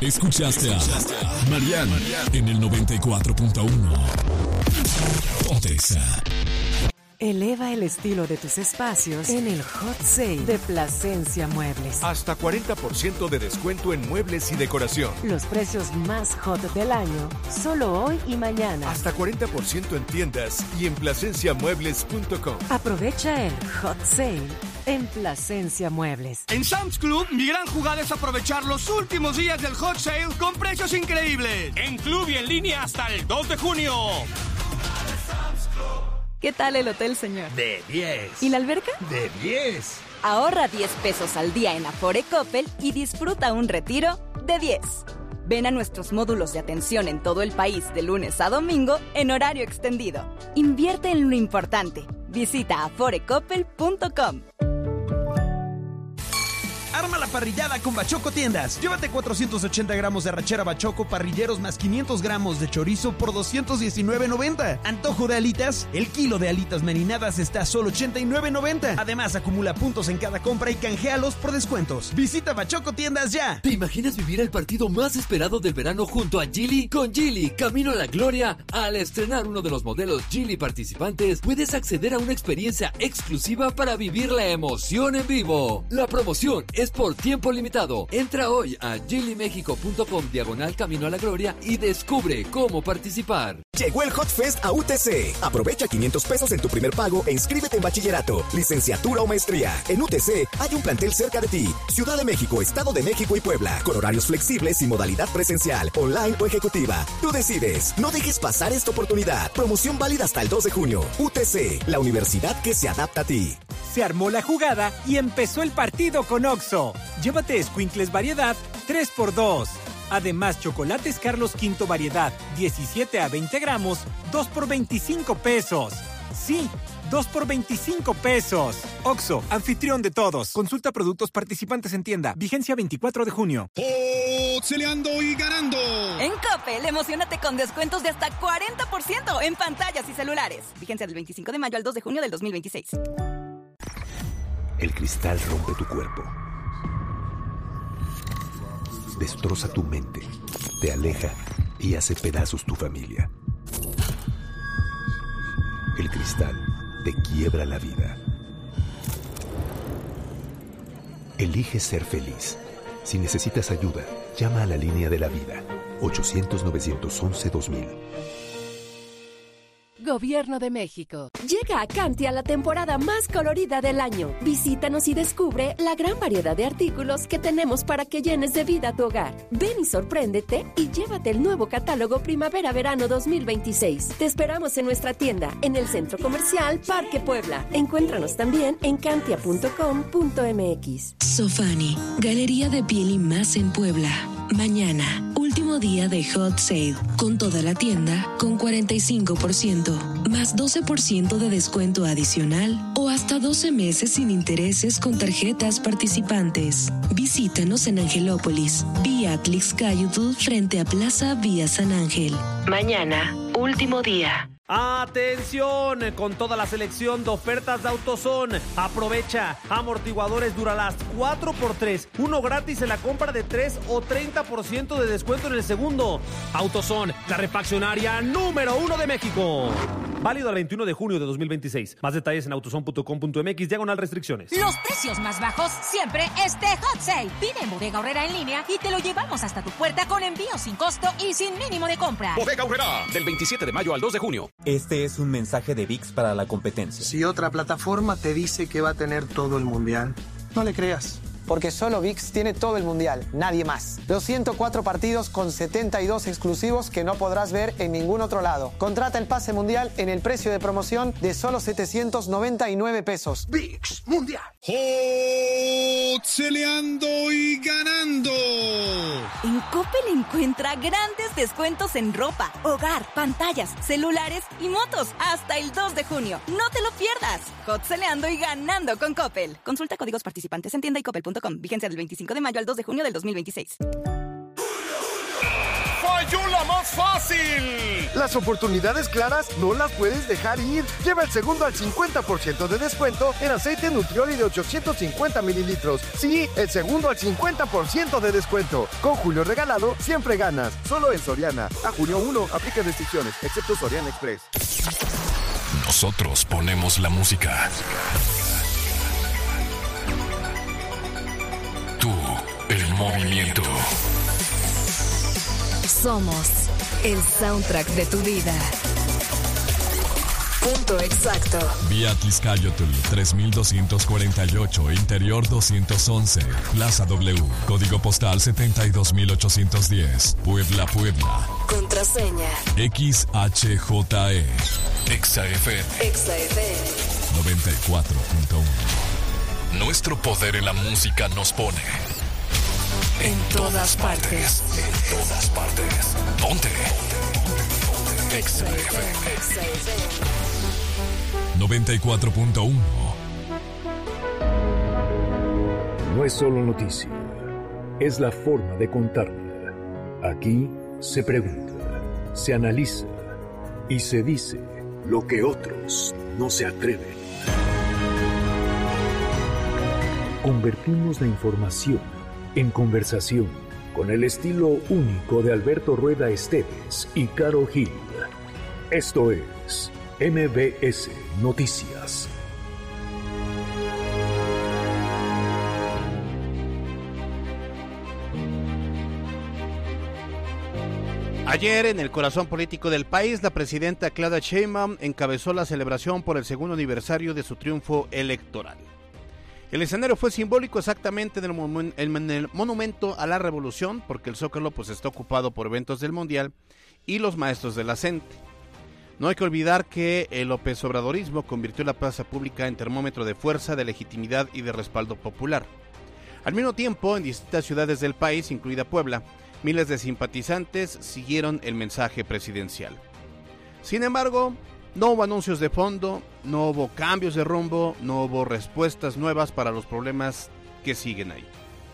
Escuchaste a Mariana en el 94.1. Ponte Exa. Eleva el estilo de tus espacios en el Hot Sale de Plasencia Muebles. Hasta 40% de descuento en muebles y decoración. Los precios más hot del año, solo hoy y mañana. Hasta 40% en tiendas y en plasenciamuebles.com. Aprovecha el Hot Sale en Plasencia Muebles. En Sam's Club, mi gran jugada es aprovechar los últimos días del Hot Sale con precios increíbles. En club y en línea hasta el 2 de junio. ¿Qué tal el hotel, señor? De 10. ¿Y la alberca? De 10. Ahorra 10 pesos al día en Afore Coppel y disfruta un retiro de 10. Ven a nuestros módulos de atención en todo el país de lunes a domingo en horario extendido. Invierte en lo importante. Visita aforecoppel.com. Arma la parrillada con Bachoco Tiendas. Llévate 480 gramos de arrachera Bachoco parrilleros más 500 gramos de chorizo por $219.90. Antojo de alitas. El kilo de alitas marinadas está a solo $89.90. Además, acumula puntos en cada compra y canjealos por descuentos. Visita Bachoco Tiendas ya. ¿Te imaginas vivir el partido más esperado del verano junto a Geely? Con Geely, camino a la gloria. Al estrenar uno de los modelos Geely participantes, puedes acceder a una experiencia exclusiva para vivir la emoción en vivo. La promoción es por tiempo limitado. Entra hoy a geelymexico.com/camino a la gloria y descubre cómo participar. Llegó el Hot Fest a UTC. Aprovecha 500 pesos en tu primer pago e inscríbete en bachillerato, licenciatura o maestría. En UTC hay un plantel cerca de ti. Ciudad de México, Estado de México y Puebla. Con horarios flexibles y modalidad presencial, online o ejecutiva. Tú decides. No dejes pasar esta oportunidad. Promoción válida hasta el 2 de junio. UTC, la universidad que se adapta a ti. Se armó la jugada y empezó el partido con Oxxo. Llévate Squinkles variedad 3x2. Además, chocolates Carlos V variedad 17 a 20 gramos, 2 por 25 pesos. Sí, 2 por 25 pesos. Oxxo, anfitrión de todos. Consulta productos participantes en tienda. Vigencia 24 de junio. ¡Celeando y ganando! En Coppel, emocionate con descuentos de hasta 40% en pantallas y celulares. Vigencia del 25 de mayo al 2 de junio del 2026. El cristal rompe tu cuerpo. Destroza tu mente, te aleja y hace pedazos tu familia. El cristal te quiebra la vida. Elige ser feliz. Si necesitas ayuda, llama a la línea de la vida. 800-911-2000. Gobierno de México. Llega a Cantia la temporada más colorida del año. Visítanos y descubre la gran variedad de artículos que tenemos para que llenes de vida tu hogar. Ven y sorpréndete y llévate el nuevo catálogo Primavera-Verano 2026. Te esperamos en nuestra tienda, en el Centro Comercial Parque Puebla. Encuéntranos también en cantia.com.mx. Sofani, Galería de Piel y Más en Puebla. Mañana, último día de Hot Sale, con toda la tienda con 45%, más 12% de descuento adicional o hasta 12 meses sin intereses con tarjetas participantes. Visítanos en Angelópolis, vía Atlixcayotl frente a Plaza Vía San Ángel. Mañana, último día. ¡Atención! Con toda la selección de ofertas de AutoZone. Aprovecha amortiguadores Duralast 4x3, uno gratis en la compra de 3 o 30% de descuento en el segundo. AutoZone, la refaccionaria número 1 de México. Válido al 21 de junio de 2026. Más detalles en autozone.com.mx/restricciones. Los precios más bajos siempre Hot Sale. Pide en Bodega Aurrera en línea y te lo llevamos hasta tu puerta con envío sin costo y sin mínimo de compra. Bodega Aurrera, del 27 de mayo al 2 de junio. Este es un mensaje de ViX para la competencia. Si otra plataforma te dice que va a tener todo el mundial, no le creas. Porque solo ViX tiene todo el mundial, nadie más. Los 104 partidos con 72 exclusivos que no podrás ver en ningún otro lado. Contrata el pase mundial en el precio de promoción de solo 799 pesos. ViX Mundial. Celeando y ganando. En Coppel encuentra grandes descuentos en ropa, hogar, pantallas, celulares y motos hasta el 2 de junio. No te lo pierdas. Celeando y ganando con Coppel. Consulta códigos participantes en tienda y coppel.com. Vigencia del 25 de mayo al 2 de junio del 2026. ¡Fayula más fácil! Las oportunidades claras no las puedes dejar ir. Lleva el segundo al 50% de descuento en aceite Nutrioli de 850 mililitros. Sí, el segundo al 50% de descuento. Con Julio Regalado, siempre ganas. Solo en Soriana. A junio 1, aplica restricciones, excepto Soriana Express. Nosotros ponemos la música. Tú, el movimiento. Somos el soundtrack de tu vida. Punto exacto. Vía Tizcayotl 3248, Interior 211, Plaza W, Código Postal 72810, Puebla, Puebla. Contraseña XHJE. XFM 94.1. Nuestro poder en la música nos pone en todas partes. En todas partes. Ponte. XFM 94.1. No es solo noticia, es la forma de contarla. Aquí se pregunta, se analiza y se dice lo que otros no se atreven. Convertimos la información en conversación con el estilo único de Alberto Rueda Esteves y Caro Gil. Esto es MBS Noticias. Ayer, en el corazón político del país, la presidenta Claudia Sheinbaum encabezó la celebración por el segundo aniversario de su triunfo electoral. El escenario fue simbólico exactamente en el Monumento a la Revolución, porque el Zócalo está ocupado por eventos del Mundial y los maestros de la CENTE. No hay que olvidar que el López Obradorismo convirtió la plaza pública en termómetro de fuerza, de legitimidad y de respaldo popular. Al mismo tiempo, en distintas ciudades del país, incluida Puebla, miles de simpatizantes siguieron el mensaje presidencial. Sin embargo, no hubo anuncios de fondo, no hubo cambios de rumbo, no hubo respuestas nuevas para los problemas que siguen ahí.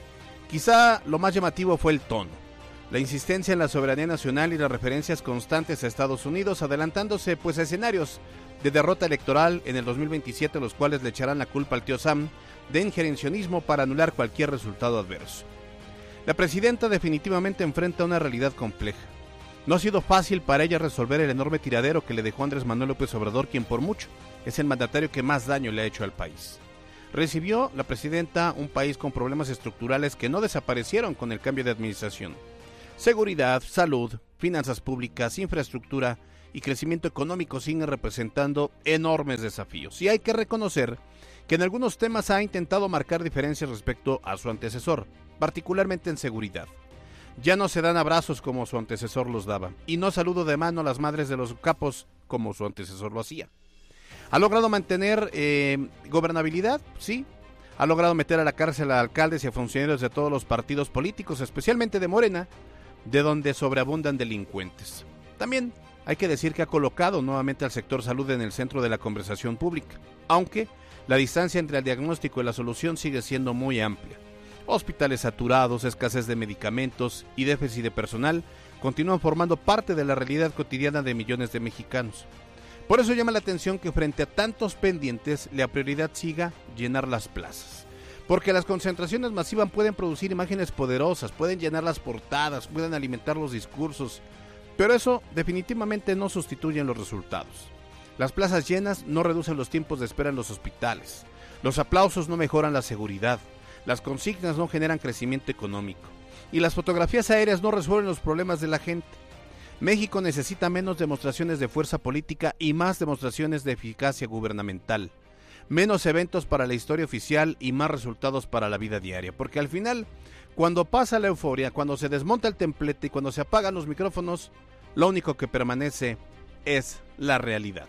Quizá lo más llamativo fue el tono, la insistencia en la soberanía nacional y las referencias constantes a Estados Unidos, adelantándose a escenarios de derrota electoral en el 2027, los cuales le echarán la culpa al tío Sam de injerencionismo para anular cualquier resultado adverso. La presidenta definitivamente enfrenta una realidad compleja. No ha sido fácil para ella resolver el enorme tiradero que le dejó Andrés Manuel López Obrador, quien por mucho es el mandatario que más daño le ha hecho al país. Recibió la presidenta un país con problemas estructurales que no desaparecieron con el cambio de administración. Seguridad, salud, finanzas públicas, infraestructura y crecimiento económico siguen representando enormes desafíos. Y hay que reconocer que en algunos temas ha intentado marcar diferencias respecto a su antecesor, particularmente en seguridad. Ya no se dan abrazos como su antecesor los daba, y no saludo de mano a las madres de los capos como su antecesor lo hacía. ¿Ha logrado mantener gobernabilidad? Sí. Ha logrado meter a la cárcel a alcaldes y a funcionarios de todos los partidos políticos, especialmente de Morena, de donde sobreabundan delincuentes. También hay que decir que ha colocado nuevamente al sector salud en el centro de la conversación pública, aunque la distancia entre el diagnóstico y la solución sigue siendo muy amplia. Hospitales saturados, escasez de medicamentos y déficit de personal continúan formando parte de la realidad cotidiana de millones de mexicanos. Por eso llama la atención que frente a tantos pendientes, la prioridad siga llenar las plazas. Porque las concentraciones masivas pueden producir imágenes poderosas, pueden llenar las portadas, pueden alimentar los discursos, pero eso definitivamente no sustituye los resultados. Las plazas llenas no reducen los tiempos de espera en los hospitales. Los aplausos no mejoran la seguridad. Las consignas no generan crecimiento económico. Y las fotografías aéreas no resuelven los problemas de la gente. México necesita menos demostraciones de fuerza política y más demostraciones de eficacia gubernamental. Menos eventos para la historia oficial y más resultados para la vida diaria. Porque al final, cuando pasa la euforia, cuando se desmonta el templete y cuando se apagan los micrófonos, lo único que permanece es la realidad.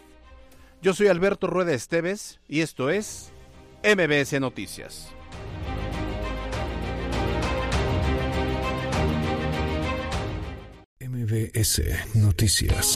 Yo soy Alberto Rueda Esteves y esto es MBS Noticias. MBS Noticias.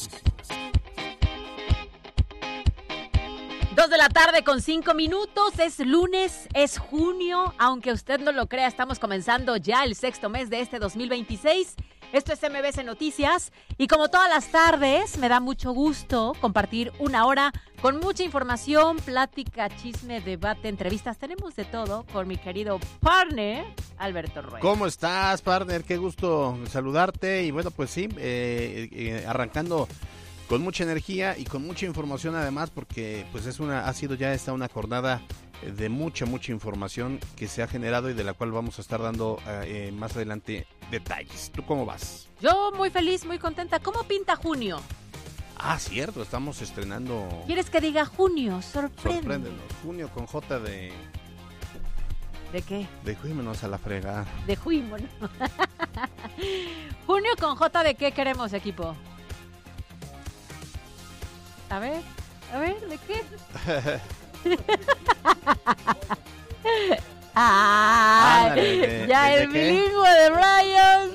2 de la tarde con 5 minutos, es lunes, es junio, aunque usted no lo crea, estamos comenzando ya el sexto mes de este 2026. Esto es MBC Noticias y como todas las tardes me da mucho gusto compartir una hora con mucha información, plática, chisme, debate, entrevistas. Tenemos de todo con mi querido partner, Alberto Rueda. ¿Cómo estás, partner? Qué gusto saludarte y bueno, pues sí, arrancando con mucha energía y con mucha información además porque pues ha sido ya una jornada de mucha información que se ha generado y de la cual vamos a estar dando más adelante detalles. ¿Tú cómo vas? Yo muy feliz, muy contenta. ¿Cómo pinta junio? Ah, cierto, estamos estrenando... ¿Quieres que diga junio? Sorpréndenos. Junio con J de... ¿De qué? De juímonos a la fregada. De juímonos. Junio con J, ¿de qué queremos, equipo? A ver, ¿de qué? ¡Ay! Ya el bilingüe de Brian.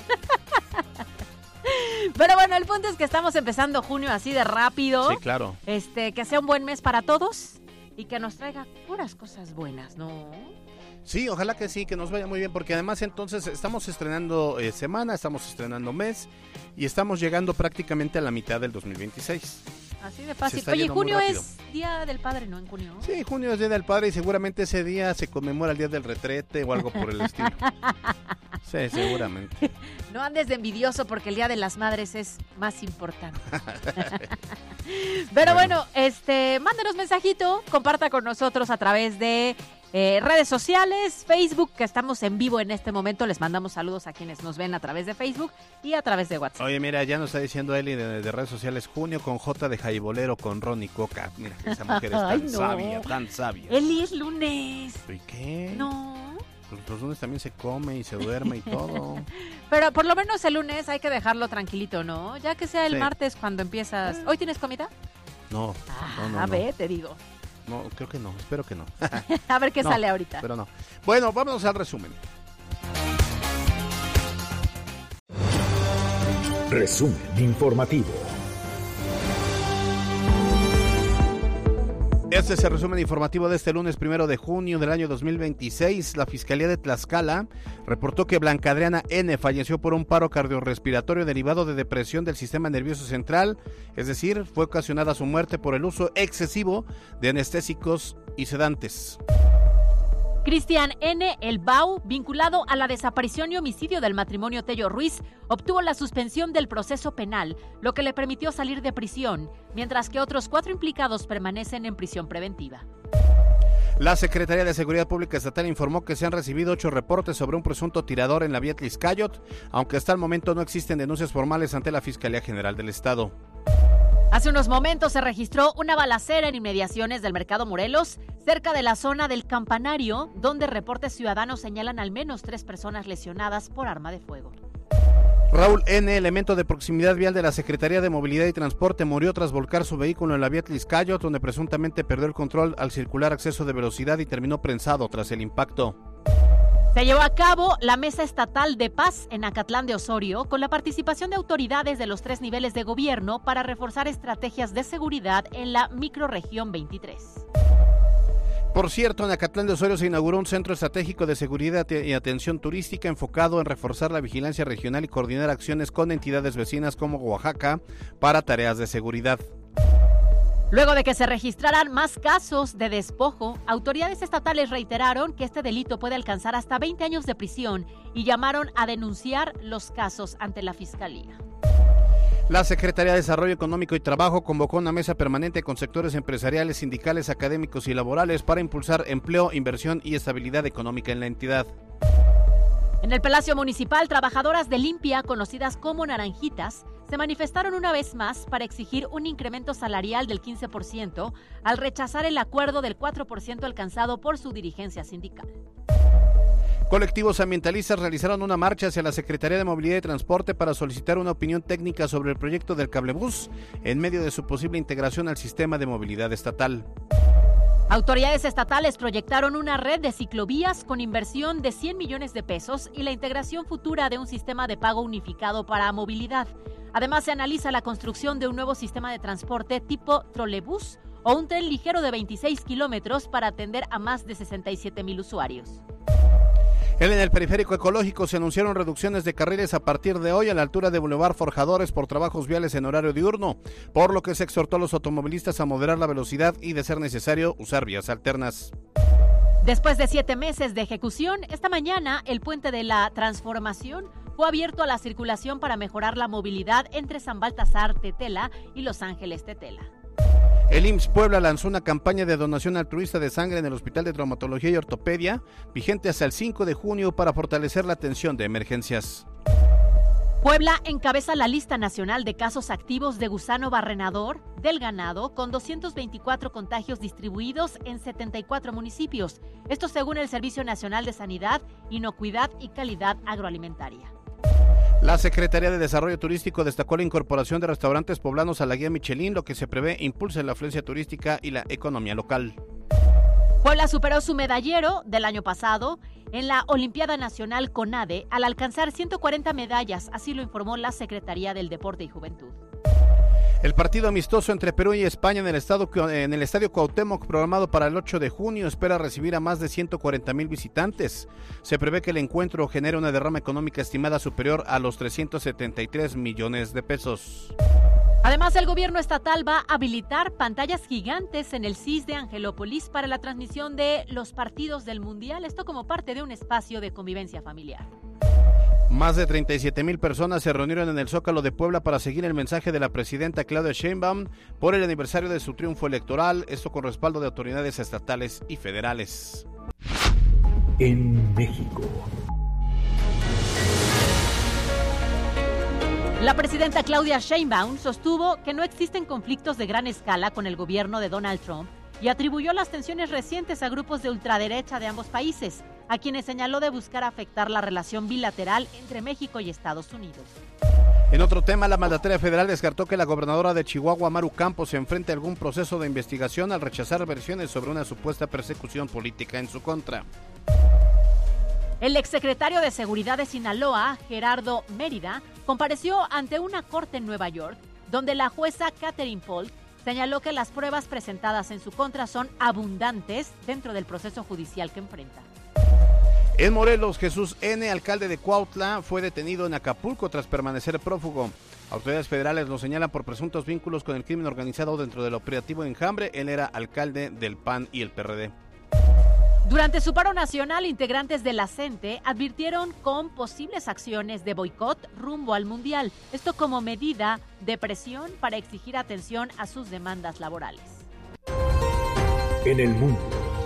Pero bueno, el punto es que estamos empezando junio así de rápido. Sí, claro. Que sea un buen mes para todos y que nos traiga puras cosas buenas, ¿no? Sí, ojalá que sí, que nos vaya muy bien, porque además entonces estamos estrenando semana, estamos estrenando mes y estamos llegando prácticamente a la mitad del 2026. Así de fácil. Oye, junio es Día del Padre, ¿no? En junio. Sí, junio es Día del Padre y seguramente ese día se conmemora el Día del Retrete o algo por el estilo. Sí, seguramente. No andes de envidioso porque el Día de las Madres es más importante. Pero bueno, mándenos mensajito, comparta con nosotros a través de redes sociales, Facebook, que estamos en vivo en este momento. Les mandamos saludos a quienes nos ven a través de Facebook y a través de WhatsApp. Oye, mira, ya nos está diciendo Eli de redes sociales, junio con J de Jaibolero con Ron y Coca. Mira, esa mujer es tan sabia. Eli, es lunes. ¿Y qué? No. Los lunes también se come y se duerme y todo. Pero por lo menos el lunes hay que dejarlo tranquilito, ¿no? Ya que sea el martes cuando empiezas. ¿Hoy tienes comida? No. A ver, te digo. No, creo que no, espero que no. A ver qué sale ahorita. Pero no. Bueno, vámonos al resumen. Resumen informativo. Este es el resumen informativo de este lunes 1 de junio del año 2026. La Fiscalía de Tlaxcala reportó que Blanca Adriana N. falleció por un paro cardiorrespiratorio derivado de depresión del sistema nervioso central, es decir, fue ocasionada su muerte por el uso excesivo de anestésicos y sedantes. Cristian N. El Bau, vinculado a la desaparición y homicidio del matrimonio Tello Ruiz, obtuvo la suspensión del proceso penal, lo que le permitió salir de prisión, mientras que otros 4 implicados permanecen en prisión preventiva. La Secretaría de Seguridad Pública Estatal informó que se han recibido 8 reportes sobre un presunto tirador en la vía Tliscayot, aunque hasta el momento no existen denuncias formales ante la Fiscalía General del Estado. Hace unos momentos se registró una balacera en inmediaciones del Mercado Morelos, cerca de la zona del Campanario, donde reportes ciudadanos señalan al menos 3 personas lesionadas por arma de fuego. Raúl N., elemento de proximidad vial de la Secretaría de Movilidad y Transporte, murió tras volcar su vehículo en la vía Tliscayot, donde presuntamente perdió el control al circular a exceso de velocidad y terminó prensado tras el impacto. Se llevó a cabo la Mesa Estatal de Paz en Acatlán de Osorio con la participación de autoridades de los 3 niveles de gobierno para reforzar estrategias de seguridad en la microrregión 23. Por cierto, en Acatlán de Osorio se inauguró un centro estratégico de seguridad y atención turística enfocado en reforzar la vigilancia regional y coordinar acciones con entidades vecinas como Oaxaca para tareas de seguridad. Luego de que se registraran más casos de despojo, autoridades estatales reiteraron que este delito puede alcanzar hasta 20 años de prisión y llamaron a denunciar los casos ante la Fiscalía. La Secretaría de Desarrollo Económico y Trabajo convocó una mesa permanente con sectores empresariales, sindicales, académicos y laborales para impulsar empleo, inversión y estabilidad económica en la entidad. En el Palacio Municipal, trabajadoras de Limpia, conocidas como Naranjitas, se manifestaron una vez más para exigir un incremento salarial del 15% al rechazar el acuerdo del 4% alcanzado por su dirigencia sindical. Colectivos ambientalistas realizaron una marcha hacia la Secretaría de Movilidad y Transporte para solicitar una opinión técnica sobre el proyecto del cablebús en medio de su posible integración al sistema de movilidad estatal. Autoridades estatales proyectaron una red de ciclovías con inversión de 100 millones de pesos y la integración futura de un sistema de pago unificado para movilidad. Además, se analiza la construcción de un nuevo sistema de transporte tipo trolebús o un tren ligero de 26 kilómetros para atender a más de 67,000 usuarios. En el periférico ecológico se anunciaron reducciones de carriles a partir de hoy a la altura de Boulevard Forjadores por trabajos viales en horario diurno, por lo que se exhortó a los automovilistas a moderar la velocidad y, de ser necesario, usar vías alternas. Después de 7 meses de ejecución, esta mañana el puente de la Transformación fue abierto a la circulación para mejorar la movilidad entre San Baltasar Tetela y Los Ángeles Tetela. El IMSS Puebla lanzó una campaña de donación altruista de sangre en el Hospital de Traumatología y Ortopedia, vigente hasta el 5 de junio para fortalecer la atención de emergencias. Puebla encabeza la lista nacional de casos activos de gusano barrenador del ganado, con 224 contagios distribuidos en 74 municipios. Esto según el Servicio Nacional de Sanidad, Inocuidad y Calidad Agroalimentaria. La Secretaría de Desarrollo Turístico destacó la incorporación de restaurantes poblanos a la guía Michelin, lo que se prevé impulse la afluencia turística y la economía local. Puebla superó su medallero del año pasado en la Olimpiada Nacional CONADE al alcanzar 140 medallas, así lo informó la Secretaría del Deporte y Juventud. El partido amistoso entre Perú y España en el Estadio Cuauhtémoc, programado para el 8 de junio, espera recibir a más de 140,000 visitantes. Se prevé que el encuentro genere una derrama económica estimada superior a los 373 millones de pesos. Además, el gobierno estatal va a habilitar pantallas gigantes en el CIS de Angelópolis para la transmisión de los partidos del Mundial, esto como parte de un espacio de convivencia familiar. Más de 37,000 personas se reunieron en el Zócalo de Puebla para seguir el mensaje de la presidenta Claudia Sheinbaum por el aniversario de su triunfo electoral, esto con respaldo de autoridades estatales y federales. En México. La presidenta Claudia Sheinbaum sostuvo que no existen conflictos de gran escala con el gobierno de Donald Trump y atribuyó las tensiones recientes a grupos de ultraderecha de ambos países, a quienes señaló de buscar afectar la relación bilateral entre México y Estados Unidos. En otro tema, la mandataria federal descartó que la gobernadora de Chihuahua, Maru Campos, se enfrente a algún proceso de investigación al rechazar versiones sobre una supuesta persecución política en su contra. El exsecretario de Seguridad de Sinaloa, Gerardo Mérida, compareció ante una corte en Nueva York, donde la jueza Catherine Polk señaló que las pruebas presentadas en su contra son abundantes dentro del proceso judicial que enfrenta. En Morelos, Jesús N., alcalde de Cuautla, fue detenido en Acapulco tras permanecer prófugo. Autoridades federales lo señalan por presuntos vínculos con el crimen organizado dentro del operativo Enjambre. Él era alcalde del PAN y el PRD. Durante su paro nacional, integrantes de la CENTE advirtieron con posibles acciones de boicot rumbo al Mundial. Esto como medida de presión para exigir atención a sus demandas laborales. En el mundo.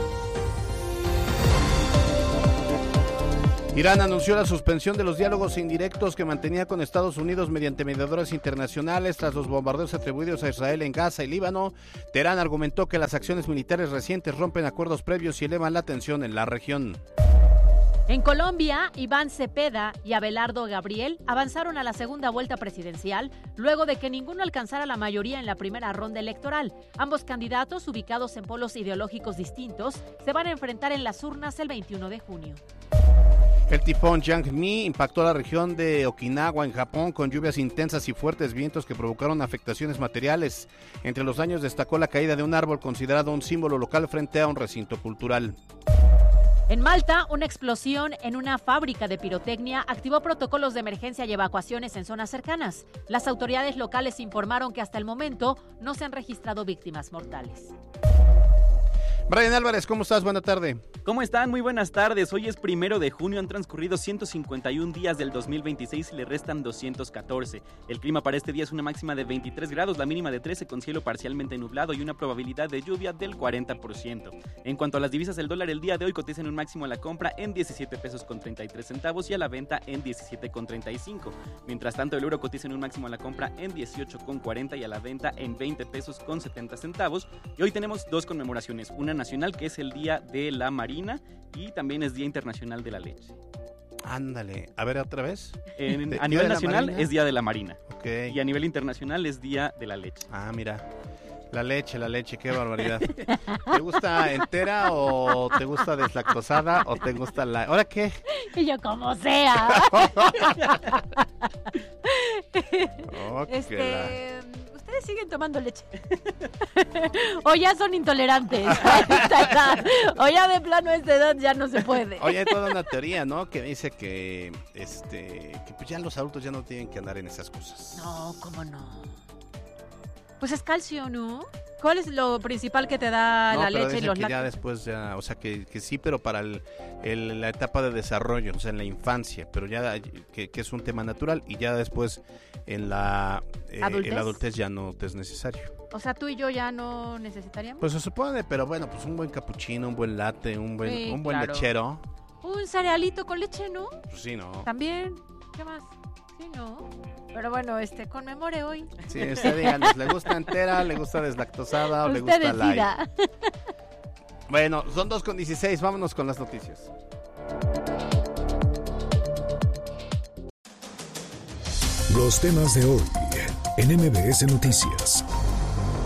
Irán anunció la suspensión de los diálogos indirectos que mantenía con Estados Unidos mediante mediadores internacionales tras los bombardeos atribuidos a Israel en Gaza y Líbano. Teherán argumentó que las acciones militares recientes rompen acuerdos previos y elevan la tensión en la región. En Colombia, Iván Cepeda y Abelardo Gabriel avanzaron a la segunda vuelta presidencial luego de que ninguno alcanzara la mayoría en la primera ronda electoral. Ambos candidatos, ubicados en polos ideológicos distintos, se van a enfrentar en las urnas el 21 de junio. El tifón Yang-mi impactó la región de Okinawa en Japón con lluvias intensas y fuertes vientos que provocaron afectaciones materiales. Entre los daños destacó la caída de un árbol considerado un símbolo local frente a un recinto cultural. En Malta, una explosión en una fábrica de pirotecnia activó protocolos de emergencia y evacuaciones en zonas cercanas. Las autoridades locales informaron que hasta el momento no se han registrado víctimas mortales. Brian Álvarez, ¿cómo estás? Buena tarde. ¿Cómo están? Muy buenas tardes. Hoy es 1 de junio, han transcurrido 151 días del 2026 y le restan 214. El clima para este día es una máxima de 23 grados, la mínima de 13 con cielo parcialmente nublado y una probabilidad de lluvia del 40%. En cuanto a las divisas, el dólar el día de hoy cotiza en un máximo a la compra en 17 pesos con 33 centavos y a la venta en 17 con 35. Mientras tanto, el euro cotiza en un máximo a la compra en 18 con 40 y a la venta en 20 pesos con 70 centavos. Y hoy tenemos dos conmemoraciones, una nacional que es el Día de la Marina y también es Día Internacional de la Leche. Ándale, a ver otra vez. A nivel nacional es Día de la Marina. Okay. Y a nivel internacional es Día de la Leche. Ah, mira. La leche, qué barbaridad. ¿Te gusta entera o te gusta deslactosada o te gusta la... ¿Ahora qué? Y yo como sea. Oh, ¿Ustedes siguen tomando leche. O ya son intolerantes a esta edad. O ya de plano a esta edad ya no se puede. Oye, hay toda una teoría, ¿no? Que dice que pues ya los adultos ya no tienen que andar en esas cosas. No, ¿cómo no? Pues es calcio, ¿no? ¿Cuál es lo principal que te da la leche y los lácteos? Ya después ya, o sea, que sí, pero para la etapa de desarrollo, o sea, en la infancia, pero ya que es un tema natural y ya después en la adultez ya no te es necesario. O sea, tú y yo ya no necesitaríamos. Pues se supone, pero bueno, pues un buen capuchino, un buen latte, un buen claro. lechero. Un cerealito con leche, ¿no? Pues sí, ¿no? También, ¿qué más? Sí, ¿no? Pero bueno, conmemore hoy. Sí, usted díganos, ¿le gusta entera, le gusta deslactosada o le gusta decida. light? Bueno, son 2:16, vámonos con las noticias. Los temas de hoy en MBS Noticias.